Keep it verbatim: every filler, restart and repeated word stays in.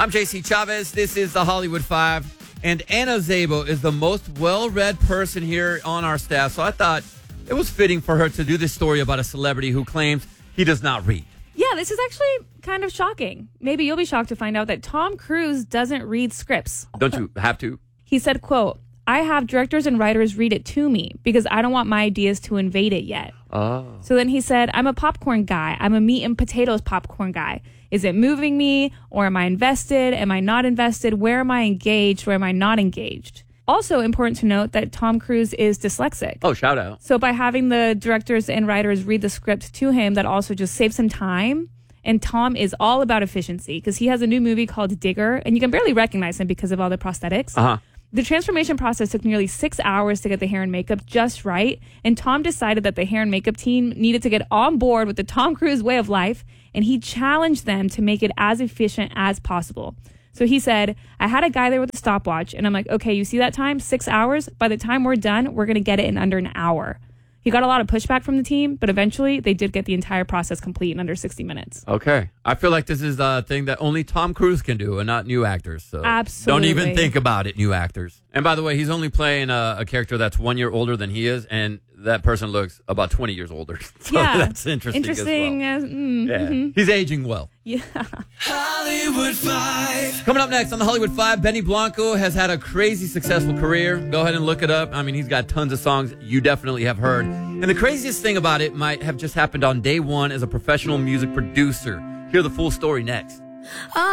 I'm J C Chavez. This is the Hollywood Five. And Anna Szabo is the most well-read person here on our staff. So I thought it was fitting for her to do this story about a celebrity who claims he does not read. Yeah, this is actually kind of shocking. Maybe you'll be shocked to find out that Tom Cruise doesn't read scripts. Don't you have to? He said, quote, I have directors and writers read it to me because I don't want my ideas to invade it yet. Oh. So then he said, I'm a popcorn guy. I'm a meat and potatoes popcorn guy. Is it moving me or am I invested? Am I not invested? Where am I engaged? Where am I not engaged? Also important to note that Tom Cruise is dyslexic. Oh, shout out. So by having the directors and writers read the script to him, that also just saves him time. And Tom is all about efficiency because he has a new movie called Digger, and you can barely recognize him because of all the prosthetics. Uh-huh. The transformation process took nearly six hours to get the hair and makeup just right, and Tom decided that the hair and makeup team needed to get on board with the Tom Cruise way of life, and he challenged them to make it as efficient as possible. So he said, I had a guy there with a stopwatch, and I'm like, okay, you see that time? Six hours? By the time we're done, we're going to get it in under an hour. He got a lot of pushback from the team, but eventually they did get the entire process complete in under sixty minutes. Okay. I feel like this is a thing that only Tom Cruise can do and not new actors. So Absolutely. Don't even think about it, new actors. And by the way, he's only playing a, a character that's one year older than he is, and that person looks about twenty years older. So Yeah. that's interesting, Interesting. as well. As, mm, Yeah. mhm. He's aging well. Yeah. Hollywood Five. Coming up next on the Hollywood Five, Benny Blanco has had a crazy successful career. Go ahead and look it up. I mean, he's got tons of songs you definitely have heard. And the craziest thing about it might have just happened on day one as a professional music producer. Hear the full story next.